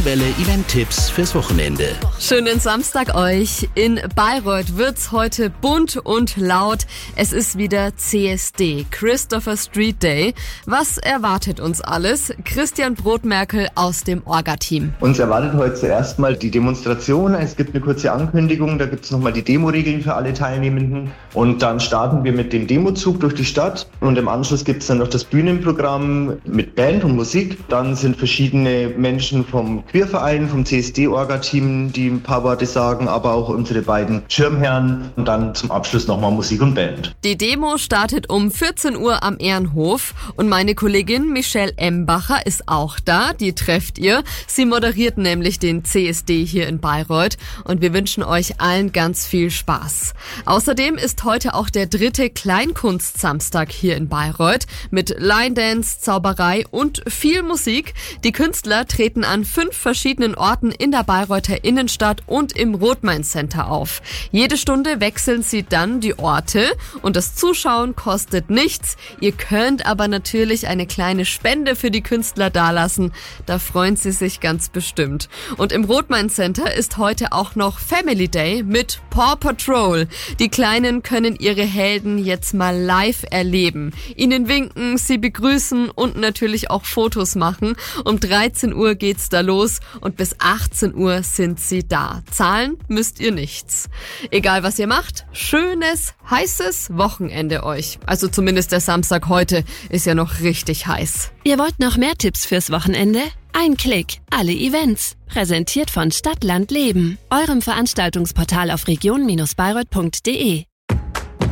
Welle Event-Tipps fürs Wochenende. Schönen Samstag euch. In Bayreuth wird's heute bunt und laut. Es ist wieder CSD, Christopher Street Day. Was erwartet uns alles? Christian Brotmerkel aus dem Orga-Team. Uns erwartet heute zuerst mal die Demonstration. Es gibt eine kurze Ankündigung, da gibt es nochmal die Demo-Regeln für alle Teilnehmenden. Und dann starten wir mit dem Demozug durch die Stadt. Und im Anschluss gibt es dann noch das Bühnenprogramm mit Band und Musik. Dann sind verschiedene Menschen vom Queerverein, vom CSD-Orga-Team, die ein paar Worte sagen, aber auch unsere beiden Schirmherren. Und dann zum Abschluss nochmal Musik und Band. Die Demo startet um 14 Uhr am Ehrenhof. Und meine Kollegin Michelle Embacher ist auch da. Die trefft ihr. Sie moderiert nämlich den CSD hier in Bayreuth. Und wir wünschen euch allen ganz viel Spaß. Außerdem ist heute auch der 3. Kleinkunst-Samstag hier in Bayreuth mit Line Dance, Zauberei und viel Musik. Die Künstler treten an 5 verschiedenen Orten in der Bayreuther Innenstadt und im Rothmain-Center auf. Jede Stunde wechseln sie dann die Orte und das Zuschauen kostet nichts. Ihr könnt aber natürlich eine kleine Spende für die Künstler dalassen. Da freuen sie sich ganz bestimmt. Und im Rothmain-Center ist heute auch noch Family Day mit Paw Patrol. Die Kleinen können ihre Helden jetzt mal live erleben. Ihnen winken, sie begrüßen und natürlich auch Fotos machen. Um 13 Uhr geht's da los und bis 18 Uhr sind sie da. Zahlen müsst ihr nichts. Egal was ihr macht, schönes, heißes Wochenende euch. Also zumindest der Samstag heute ist ja noch richtig heiß. Ihr wollt noch mehr Tipps fürs Wochenende? Ein Klick, alle Events. Präsentiert von Stadt, Land, Leben. Eurem Veranstaltungsportal auf region-bayreuth.de.